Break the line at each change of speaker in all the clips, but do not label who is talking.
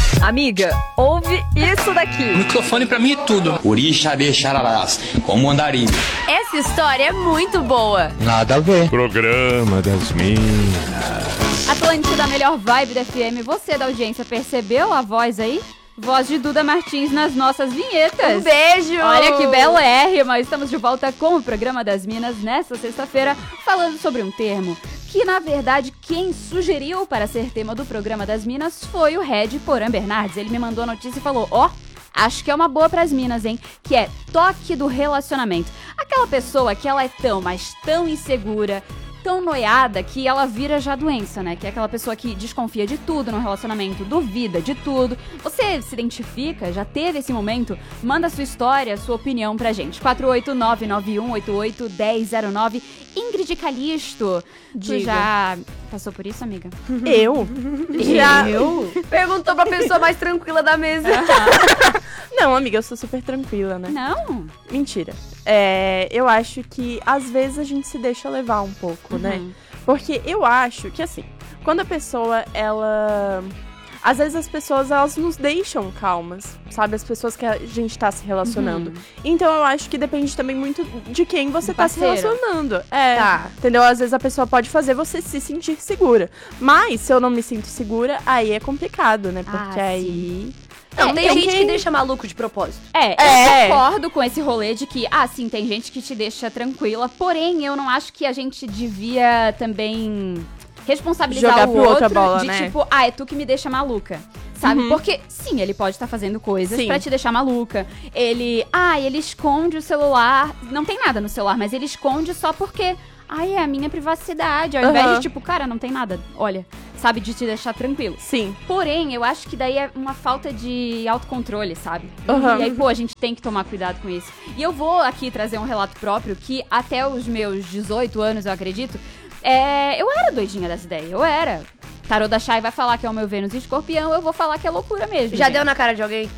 Amiga, ouve isso daqui.
O microfone pra mim é tudo.
Orixá, bexararás, como andarim.
Essa história é muito boa.
Nada a ver.
Programa das Minas.
Atlântida, a melhor vibe da FM. Você da audiência percebeu a voz aí? Voz de Duda Martins nas nossas vinhetas.
Um beijo!
Olha que belérrima! Estamos de volta com o Programa das Minas nesta sexta-feira, falando sobre um termo que, na verdade, quem sugeriu para ser tema do Programa das Minas foi o Red Porã Bernardes. Ele me mandou a notícia e falou, acho que é uma boa pras minas, hein? Que é toque do relacionamento. Aquela pessoa que ela é tão, mas tão insegura, tão noiada, que ela vira já doença, né? Que é aquela pessoa que desconfia de tudo no relacionamento, duvida de tudo. Você se identifica? Já teve esse momento? Manda sua história, sua opinião pra gente. 489-9188-1009. Ingrid Calisto. Tu já passou por isso, amiga?
Eu? Eu? Perguntou pra pessoa mais tranquila da mesa.
Não, amiga, eu sou super tranquila, né?
Não?
Mentira. Eu acho que às vezes a gente se deixa levar um pouco, né? Porque eu acho que, assim, quando a pessoa, ela... Às vezes as pessoas, elas nos deixam calmas, sabe? As pessoas que a gente tá se relacionando. Então eu acho que depende também muito de quem você tá se relacionando. Entendeu? Às vezes a pessoa pode fazer você se sentir segura. Mas se eu não me sinto segura, aí é complicado, né? Porque aí...
Não, tem gente que deixa maluco de propósito.
Eu concordo com esse rolê de que, sim, tem gente que te deixa tranquila, porém, eu não acho que a gente devia também responsabilizar
jogar
o
pro
outro
bola,
de
né?
tipo, é tu que me deixa maluca. Sabe? Porque, sim, ele pode estar fazendo coisas pra te deixar maluca. Ele esconde o celular. Não tem nada no celular, mas ele esconde só porque... é a minha privacidade. Ao invés de, tipo, cara, não tem nada. Olha, sabe, de te deixar tranquilo.
Sim.
Porém, eu acho que daí é uma falta de autocontrole, sabe? E aí, a gente tem que tomar cuidado com isso. E eu vou aqui trazer um relato próprio que até os meus 18 anos, eu acredito, eu era doidinha das ideias. Eu era. Tarô da Chay vai falar que é o meu Vênus Escorpião, eu vou falar que é loucura mesmo.
Já
gente.
deu na cara de alguém?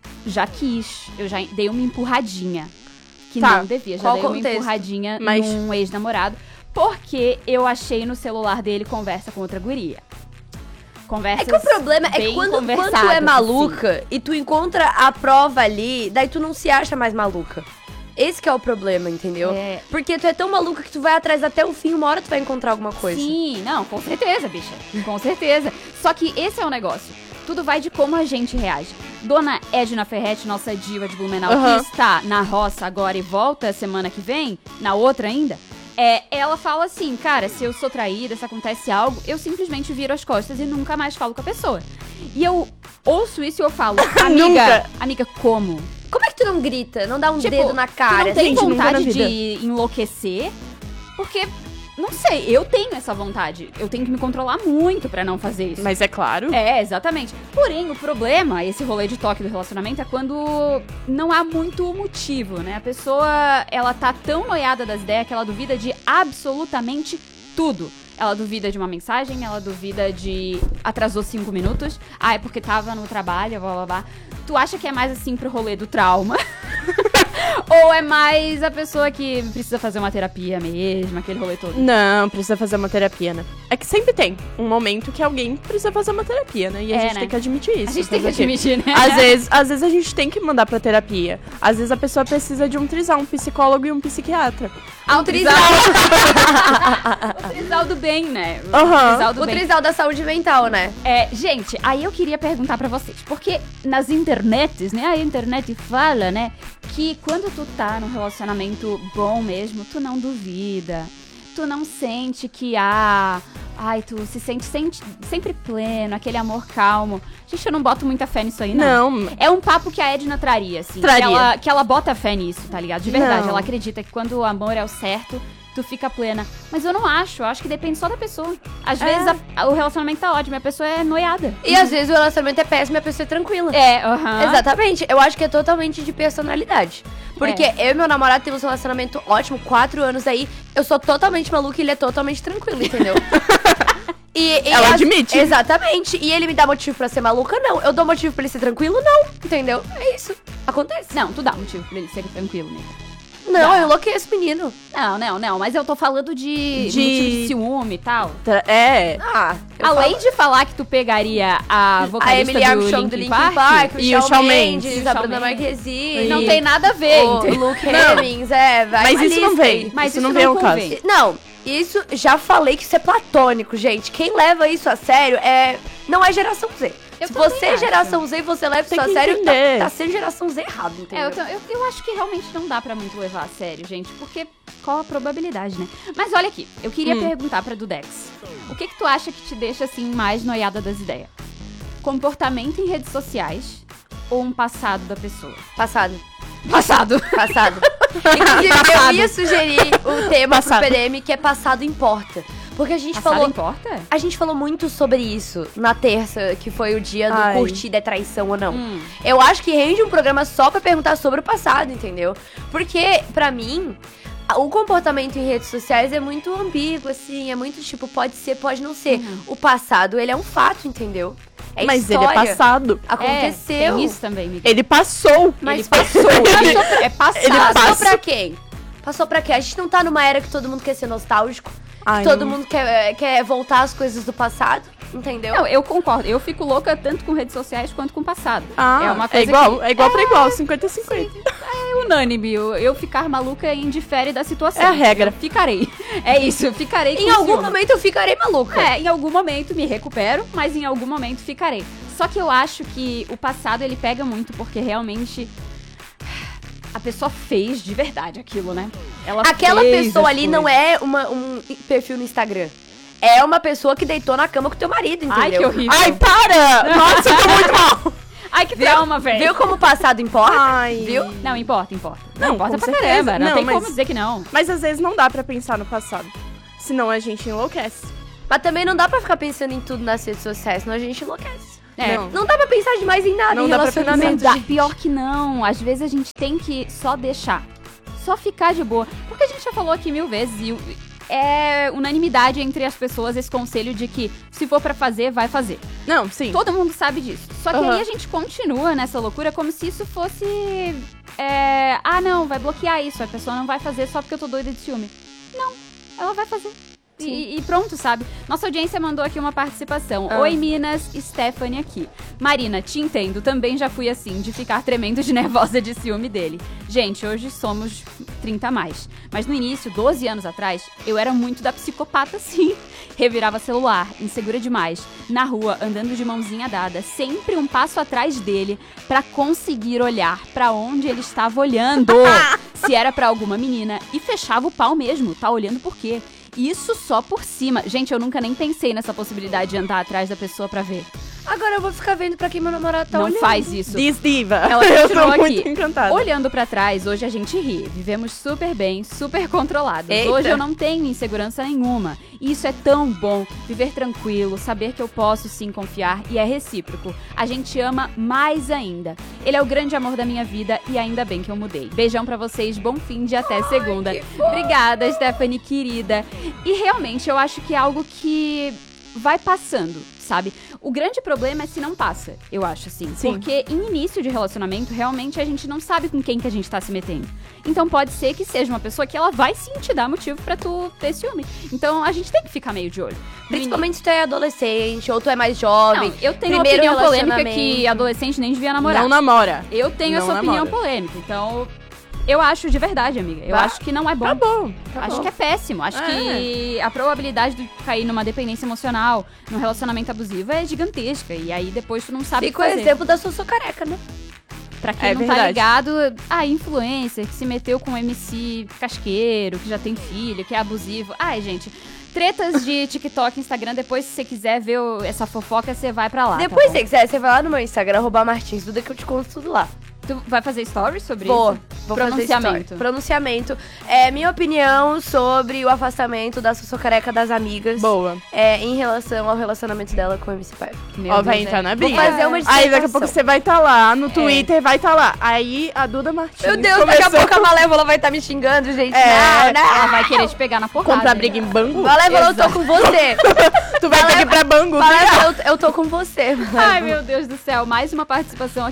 Já quis. Eu já dei uma empurradinha. Que
Tá.
não devia. Já
Qual
dei uma
contexto?
empurradinha num ex-namorado. Porque eu achei no celular dele conversa com outra guria. Conversas
É que o problema é que
bem
quando tu é
conversadas,
maluca e tu encontra a prova ali, daí tu não se acha mais maluca. Esse que é o problema, entendeu? Porque tu é tão maluca que tu vai atrás até o fim, uma hora tu vai encontrar alguma coisa.
Sim, não, com certeza, bicha. Com certeza. Só que esse é o negócio. Tudo vai de como a gente reage. Dona Edna Ferretti, nossa diva de Blumenau, que está na roça agora e volta semana que vem, na outra ainda, ela fala assim, cara, se eu sou traída, se acontece algo, eu simplesmente viro as costas e nunca mais falo com a pessoa. E eu ouço isso e eu falo, amiga, como?
Como é que tu não grita? Não dá um
Tipo,
dedo na cara?
Tu não tem
Gente, nunca na
vontade
vida.
de enlouquecer? Porque, não sei, eu tenho essa vontade. Eu tenho que me controlar muito pra não fazer isso.
Mas é claro.
Exatamente. Porém, o problema, esse rolê de toque do relacionamento, é quando não há muito motivo, né? A pessoa, ela tá tão noiada das ideias que ela duvida de absolutamente tudo. Ela duvida de uma mensagem, ela duvida de... atrasou 5 minutos. É porque tava no trabalho, blá, blá, blá. Tu acha que é mais assim pro rolê do trauma? Ou é mais a pessoa que precisa fazer uma terapia mesmo, aquele rolê todo?
Não, precisa fazer uma terapia, né? É que sempre tem um momento que alguém precisa fazer uma terapia, né? E a gente tem que admitir isso.
A gente tem que
fazer o quê?
admitir, né?
Às vezes a gente tem que mandar pra terapia. Às vezes a pessoa precisa de um trisal, um psicólogo e um psiquiatra.
O trisal do bem, né?
O trisal da saúde mental, né?
Gente, aí eu queria perguntar pra vocês, porque nas internets, né? A internet fala, né? Que quando tu tá num relacionamento bom mesmo, tu não duvida. Tu não sente que tu se sente sempre pleno, aquele amor calmo. Gente, eu não boto muita fé nisso aí, não. É um papo que a Edna traria, assim. Que ela bota fé nisso, tá ligado? De verdade,
Não.
ela acredita que quando o amor é o certo, tu fica plena. Mas eu não acho, eu acho que depende só da pessoa. Às vezes o relacionamento tá ótimo, a pessoa é noiada.
E às vezes o relacionamento é péssimo e a pessoa é tranquila. Exatamente. Eu acho que é totalmente de personalidade. Porque eu e meu namorado temos um relacionamento ótimo, 4 anos aí. Eu sou totalmente maluca e ele é totalmente tranquilo, entendeu?
Ela admite.
Exatamente. E ele me dá motivo pra ser maluca? Não. Eu dou motivo pra ele ser tranquilo? Não. Entendeu? É isso. Acontece.
Não, tu dá motivo pra ele ser tranquilo, amiga.
Não, eu enlouqueço, menino.
Não, mas eu tô falando de motivo de ciúme e tal.
Além
de falar que tu pegaria a vocalista
Emily Armstrong do Linkin Park,
e o Shawn Mendes,
a Bruna Marquezine.
Não tem nada a ver,
o Luke Hemmings, vai.
Mas isso não vem.
Mas
isso não vem ao caso.
Não, isso, já falei que isso é platônico, gente. Quem leva isso a sério não é geração Z. Se você é geração Z e você leva isso a sério, tá sendo geração Z errado, entendeu?
Eu acho que realmente não dá pra muito levar a sério, gente, porque qual a probabilidade, né? Mas olha aqui, eu queria perguntar pra Dudex. O que tu acha que te deixa, assim, mais noiada das ideias? Comportamento em redes sociais ou um passado da pessoa?
Passado.
Inclusive,
eu ia sugerir o tema pro PDM, que é passado importa. Porque a gente
importa?
A gente falou muito sobre isso na terça, que foi o dia do curtida é traição ou não. Eu acho que rende um programa só pra perguntar sobre o passado, entendeu? Porque, pra mim, o comportamento em redes sociais é muito ambíguo, assim, é muito tipo, pode ser, pode não ser. O passado, ele é um fato, entendeu?
Mas
história.
Ele é passado.
Aconteceu.
Tem isso também, Miguel.
Ele passou.
Mas passou.
É passado.
Ele
passou pra quem? Passou pra quê? A gente não tá numa era que todo mundo quer ser nostálgico. Todo mundo quer voltar às coisas do passado, entendeu?
Não, eu concordo. Eu fico louca tanto com redes sociais quanto com o passado.
É uma coisa é igual pra igual, 50-50.
É unânime. Eu ficar maluca indifere da situação.
É a regra.
Ficarei. É isso, ficarei com
Em algum
ciúme.
momento eu ficarei maluca.
Em algum momento me recupero, mas em algum momento ficarei. Só que eu acho que o passado, ele pega muito, porque realmente a pessoa fez de verdade aquilo, né?
Aquela pessoa ali não é um perfil no Instagram. É uma pessoa que deitou na cama com teu marido, entendeu?
Ai, que horrível.
Ai, para! Nossa, eu tô muito mal.
Ai, que trauma, velho.
Viu como o passado importa? Viu?
Não, importa.
Não,
importa
com
pra
certeza.
caramba. Não tem
mas-
como dizer que não.
Mas às vezes não dá pra pensar no passado. Senão a gente enlouquece.
Mas também não dá pra ficar pensando em tudo nas redes sociais, senão a gente enlouquece.
Não.
Não dá pra pensar demais em nada,
Não
em
dá pra
relacionamento.
Não dá. Pior que não. Às vezes a gente tem que só deixar. Só ficar de boa. Porque a gente já falou aqui 1000 vezes e é unanimidade entre as pessoas esse conselho de que se for pra fazer, vai fazer.
Não, sim.
Todo mundo sabe disso. Só que aí a gente continua nessa loucura como se isso fosse... não, vai bloquear isso. A pessoa não vai fazer só porque eu tô doida de ciúme. Não, ela vai fazer. E pronto, sabe? Nossa audiência mandou aqui uma participação. Oi, Minas, Stephanie aqui. Marina, te entendo, também já fui assim, de ficar tremendo de nervosa de ciúme dele. Gente, hoje somos 30 a mais. Mas no início, 12 anos atrás, eu era muito da psicopata, sim. Revirava celular, insegura demais, na rua, andando de mãozinha dada, sempre um passo atrás dele, pra conseguir olhar pra onde ele estava olhando. Se era pra alguma menina, e fechava o pau mesmo, tá olhando por quê? Isso só por cima. Gente, eu nunca nem pensei nessa possibilidade de andar atrás da pessoa pra ver.
Agora eu vou ficar vendo pra quem meu namorado tá olhando.
Não faz isso.
Diz diva.
Ela
Eu
continuou
tô muito
aqui.
encantada.
Olhando pra trás, hoje a gente ri. Vivemos super bem, super controladas.
Eita.
Hoje eu não tenho insegurança nenhuma. E isso é tão bom. Viver tranquilo, saber que eu posso sim confiar e é recíproco. A gente ama mais ainda. Ele é o grande amor da minha vida e ainda bem que eu mudei. Beijão pra vocês, bom fim de até segunda. Obrigada, Stephanie, querida. E realmente eu acho que é algo que vai passando, sabe? O grande problema é se não passa, eu acho, assim.
Sim.
Porque em início de relacionamento, realmente a gente não sabe com quem que a gente tá se metendo. Então pode ser que seja uma pessoa que ela vai sim te dar motivo pra tu ter ciúme. Então a gente tem que ficar meio de olho.
Principalmente se tu é adolescente ou tu é mais jovem.
Não, eu tenho uma
Primeiro
opinião polêmica que
relacionamento.
adolescente nem devia namorar.
Não namora.
Eu tenho
Não
essa opinião
namora.
polêmica, então... Eu acho de verdade, amiga. Eu acho que não é bom.
Tá bom.
Acho que é péssimo. Acho que a probabilidade de cair numa dependência emocional, num relacionamento abusivo é gigantesca. E aí depois tu não sabe o que
Fica o
fazer.
exemplo da Sossô Careca, né?
Pra quem
É
não
verdade.
tá ligado, a influencer que se meteu com o MC casqueiro, que já tem filho, que é abusivo. Ai, gente... Tretas de TikTok, Instagram, depois se você quiser ver essa fofoca, você vai pra lá.
Depois,
tá
se você quiser, você vai lá no meu Instagram, @martins_duda, que eu te conto tudo lá.
Tu vai fazer stories sobre
Vou
isso?
fazer
Pronunciamento.
story. Pronunciamento. É minha opinião sobre o afastamento da Sossô Careca das amigas.
Boa.
Em relação ao relacionamento dela com o MC Paiva.
Meu
Ó, vai
Deus,
entrar na
Vou
briga.
fazer uma
Aí daqui a
dissertação.
pouco você vai estar lá no Twitter, vai estar lá. Aí a Duda Martins
Meu Deus, daqui a pouco a Malévola vai estar me xingando, gente.
É.
Não,
Ela vai querer te pegar na porrada.
comprar briga em Bangu.
Malévola, eu tô com você.
Tu vai ter que ir pra Bangu.
Malévola, eu tô com você.
Ai, meu Deus do céu. Mais uma participação aqui.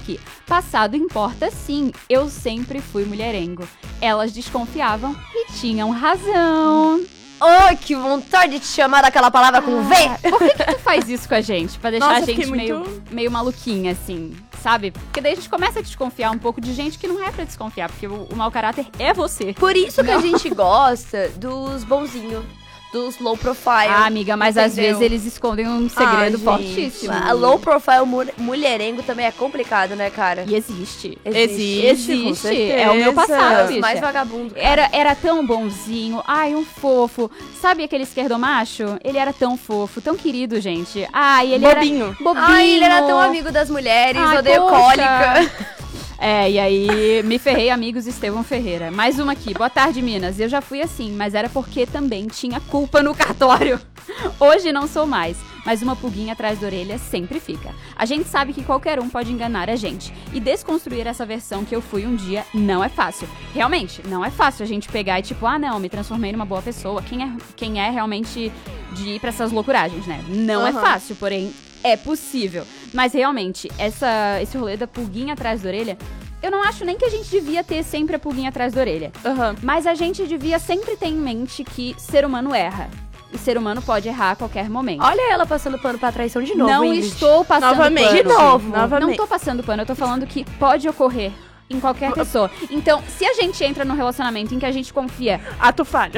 Passado importa sim, eu sempre fui mulherengo. Elas desconfiavam e tinham razão.
Ai, que vontade de te chamar daquela palavra com V.
Por que tu faz isso com a gente? Pra deixar
Nossa,
a gente
fiquei
meio maluquinha, assim, sabe? Porque daí a gente começa a desconfiar um pouco de gente que não é pra desconfiar, porque o mau caráter é você.
Por isso que a gente gosta dos bonzinhos, dos low profile.
Ah, amiga, mas às
entendeu?
vezes eles escondem um segredo
gente.
fortíssimo.
A low profile mulherengo também é complicado, né, cara?
E existe.
Existe, com certeza.
É o meu passado,
É os
bicha.
mais vagabundo, cara.
Era tão bonzinho, ai, um fofo. Sabe aquele esquerdomacho? Ele era tão fofo, tão querido, gente. Ai, ele
Bobinho.
era bobinho.
Ai, ele era tão amigo das mulheres,
Ai,
odeio
poxa.
cólica.
É, e aí me ferrei, amigos, Estevão Ferreira. Mais uma aqui. Boa tarde, Minas. Eu já fui assim, mas era porque também tinha culpa no cartório. Hoje não sou mais, mas uma pulguinha atrás da orelha sempre fica. A gente sabe que qualquer um pode enganar a gente. E desconstruir essa versão que eu fui um dia não é fácil. Realmente, não é fácil a gente pegar e tipo, ah, não, me transformei numa boa pessoa. Quem é realmente de ir pra essas loucuragens, né? Não é fácil, porém é possível. Mas realmente, esse rolê da pulguinha atrás da orelha, eu não acho nem que a gente devia ter sempre a pulguinha atrás da orelha. Mas a gente devia sempre ter em mente que ser humano erra. E ser humano pode errar a qualquer momento.
Olha ela passando pano pra traição de novo,
Não
Ingrid.
estou passando
Novamente.
pano.
De novo.
Não tô passando pano, eu tô falando que pode ocorrer em qualquer pessoa. Então, se a gente entra num relacionamento em que a gente confia,
Ato falho.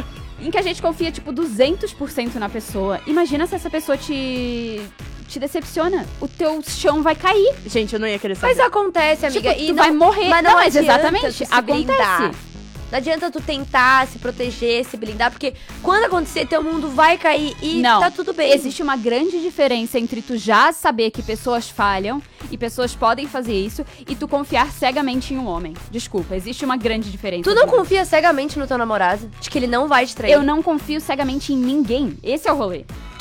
tipo, 200% na pessoa, imagina se essa pessoa te decepciona. O teu chão vai cair.
Gente, eu não ia querer saber.
Mas acontece, amiga.
Tipo,
e
tu
não,
vai morrer.
Mas não,
Não, mas
adianta
exatamente,
tu se
acontece.
blindar. Não adianta tu tentar se proteger, se blindar, porque quando acontecer, teu mundo vai cair e
Não,
tá tudo bem.
existe uma grande diferença entre tu já saber que pessoas falham e pessoas podem fazer isso e tu confiar cegamente em um homem. Desculpa, existe uma grande diferença.
Tu não confia cegamente no teu namorado, de que ele não vai te trair.
Eu não confio cegamente em ninguém. Esse é o rolê.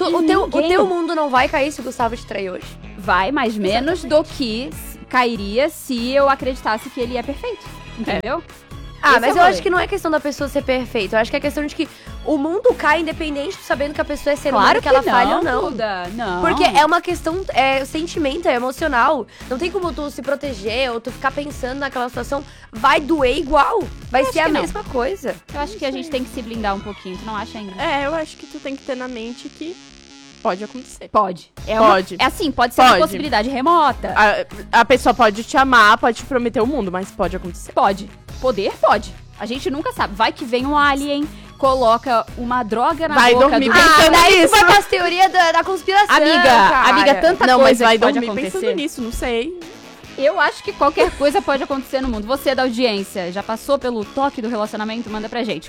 O teu mundo não vai cair se o Gustavo te trair hoje.
Vai, mas menos do que cairia se eu acreditasse que ele é perfeito. Entendeu?
Ah,
Esse
mas
é o
eu
rolê.
acho que não é questão da pessoa ser perfeita. Eu acho que é questão de que o mundo cai independente de sabendo que a pessoa é ser humano,
Claro
que ela
não,
falha ou não.
Duda, não.
Porque é uma questão, sentimento, é emocional. Não tem como tu se proteger ou tu ficar pensando naquela situação. Vai doer igual. Vai
Eu
ser
acho
a
que não.
mesma coisa.
Eu acho que a gente tem que se blindar um pouquinho. Tu não acha ainda?
Eu acho que tu tem que ter na mente que pode acontecer.
Pode.
Pode.
É assim, pode ser uma
Pode.
possibilidade remota.
A pessoa pode te amar, pode te prometer o mundo, mas pode acontecer.
Pode. Poder, pode. A gente nunca sabe. Vai que vem um alien, coloca uma droga na
Vai
boca
dormir
do...
pensando
daí
nisso.
tu vai pras teorias da conspiração, cara.
Amiga, tanta
Não, mas
coisa
vai
que pode
dormir
acontecer.
pensando nisso, não sei.
Eu acho que qualquer coisa pode acontecer no mundo. Você da audiência, já passou pelo toque do relacionamento? Manda pra gente.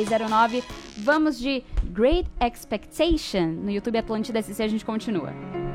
48991881009. Vamos de Great Expectation. No YouTube Atlântida SC a gente continua.